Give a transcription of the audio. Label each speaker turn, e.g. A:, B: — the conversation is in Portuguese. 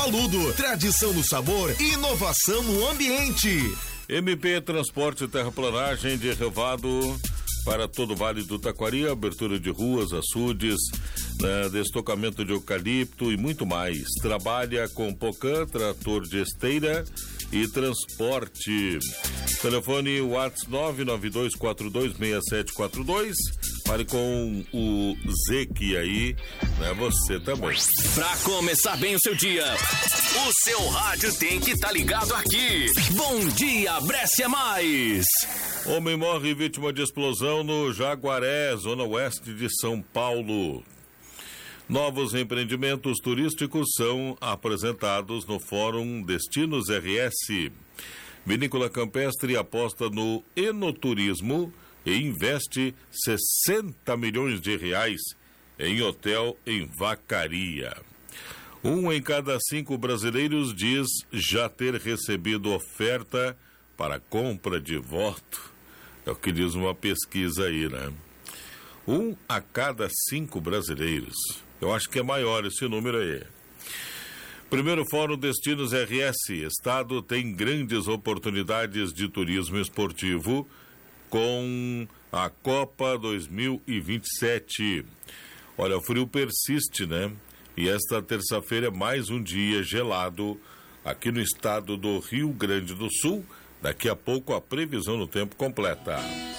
A: Paludo. Tradição no sabor e inovação no ambiente.
B: MP Transporte e Terraplanagem de Revado para todo o Vale do Taquari, abertura de ruas, açudes, destocamento de eucalipto e muito mais. Trabalha com Pocan, trator de esteira e transporte. Telefone WhatsApp 992426742. Fale com o Zequi aí, né? Você também.
C: Pra começar bem o seu dia, o seu rádio tem que estar ligado aqui. Bom dia, Brescia Mais.
B: Homem morre vítima de explosão no Jaguaré, zona oeste de São Paulo. Novos empreendimentos turísticos são apresentados no Fórum Destinos RS. Vinícola Campestre aposta no enoturismo e investe 60 milhões de reais em hotel em Vacaria. 1 em cada 5 brasileiros diz já ter recebido oferta para compra de voto. É o que diz uma pesquisa aí, né? 1 a cada 5 brasileiros. Eu acho que é maior esse número aí. Primeiro Fórum Destinos RS. Estado tem grandes oportunidades de turismo esportivo com a Copa 2027. Olha, o frio persiste, né? E esta terça-feira é mais um dia gelado aqui no estado do Rio Grande do Sul. Daqui a pouco a previsão do tempo completa.